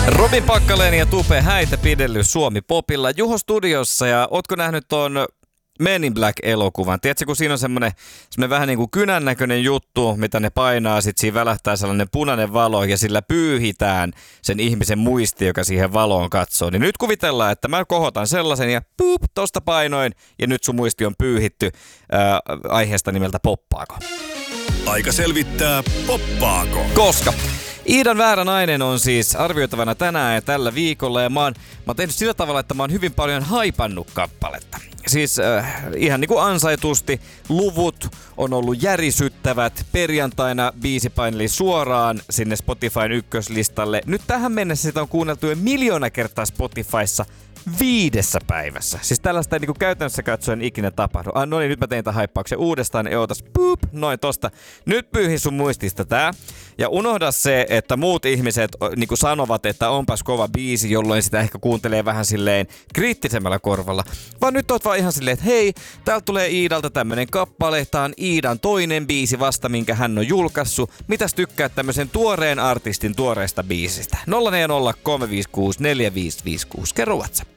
Robin Packalen ja Tupe Häitä pidellyt Suomi Popilla Juho studiossa. Ja ootko nähnyt ton Men in Black-elokuvan? Tiedätkö, kun siinä on semmoinen vähän niin kuin kynän näköinen juttu, mitä ne painaa, sit siinä välähtää sellainen punainen valo ja sillä pyyhitään sen ihmisen muisti, joka siihen valoon katsoo. Niin nyt kuvitellaan, että mä kohotan sellaisen ja puup, tosta painoin ja nyt sun muisti on pyyhitty aiheesta nimeltä Poppaako. Aika selvittää, poppaako. Koska Iidan väärä nainen on siis arvioitavana tänään ja tällä viikolla ja mä oon tehnyt sillä tavalla, että mä oon hyvin paljon haipannut kappaletta. Siis ihan niin kuin ansaitusti luvut on ollut järisyttävät. Perjantaina biisi paineli suoraan sinne Spotifyn ykköslistalle. Nyt tähän mennessä sitä on kuunneltu jo 1 miljoona kertaa Spotifyssa 5 päivässä. Siis tällaista ei niin kuin käytännössä katsoen ikinä tapahdu. No niin, nyt mä tein tämän haippauksen uudestaan. Ootas, puup, noin tosta. Nyt pyyhi sun muistista tää. Ja unohda se, että muut ihmiset niin kuin sanovat, että onpas kova biisi, jolloin sitä ehkä kuuntelee vähän silleen kriittisemmällä korvalla. Vaan nyt oot vaan ihan silleen, että hei, täältä tulee Iidalta tämmönen kappale. Tää on Iidan toinen biisi vasta, minkä hän on julkaissut. Mitäs tykkäät tämmösen tuoreen artistin tuoreesta biisistä? 040 356 4556. Kerro WhatsApp.